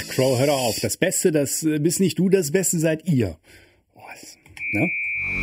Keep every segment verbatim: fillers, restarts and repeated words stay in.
Crow, hör doch auf. Das Beste, das bist nicht du, das Beste seid ihr. Oh, das, ne?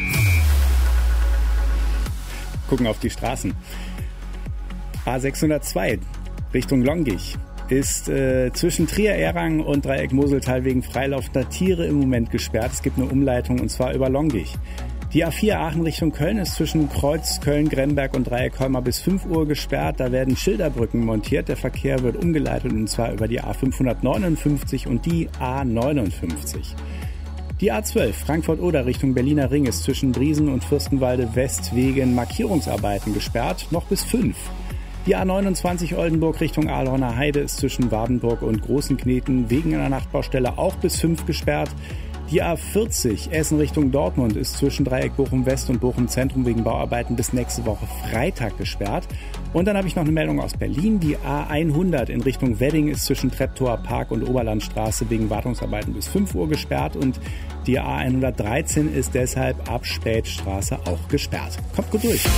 Gucken auf die Straßen. A sechshundertzwei Richtung Longich ist äh, zwischen Trier-Errang und Dreieck-Moseltal wegen freilaufender Tiere im Moment gesperrt. Es gibt eine Umleitung und zwar über Longich. Die A vier Aachen Richtung Köln ist zwischen Kreuz, Köln, Gremberg und Dreieck-Holmer bis fünf Uhr gesperrt. Da werden Schilderbrücken montiert. Der Verkehr wird umgeleitet und zwar über die A fünfhundertneunundfünfzig und die A neunundfünfzig. Die A zwölf Frankfurt-Oder Richtung Berliner Ring ist zwischen Briesen und Fürstenwalde West wegen Markierungsarbeiten gesperrt, noch bis fünf. Die A neunundzwanzig Oldenburg Richtung Aalhorner Heide ist zwischen Wardenburg und Großenkneten wegen einer Nachtbaustelle auch bis fünf gesperrt. Die A vierzig Essen Richtung Dortmund ist zwischen Dreieck Bochum West und Bochum Zentrum wegen Bauarbeiten bis nächste Woche Freitag gesperrt. Und dann habe ich noch eine Meldung aus Berlin. Die A hundert in Richtung Wedding ist zwischen Treptower Park und Oberlandstraße wegen Wartungsarbeiten bis fünf Uhr gesperrt. Und die A hundertdreizehn ist deshalb ab Spätstraße auch gesperrt. Kommt gut durch.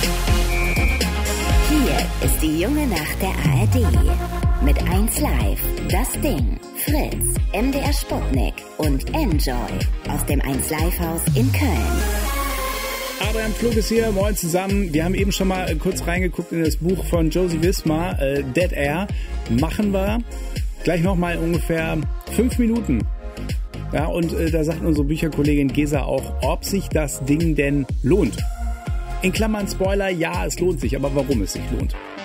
Hier ist die junge Nacht der A R D. Mit eins Live, Das Ding, Fritz, M D R Sputnik und Enjoy aus dem eins Live Haus in Köln. Adrian Pflug ist hier, moin zusammen. Wir haben eben schon mal kurz reingeguckt in das Buch von Josie Wismar, äh, Dead Air. Machen wir gleich nochmal ungefähr fünf Minuten. Ja, und äh, da sagt unsere Bücherkollegin Gesa auch, ob sich das Ding denn lohnt. In Klammern Spoiler, ja, es lohnt sich, aber warum es sich lohnt.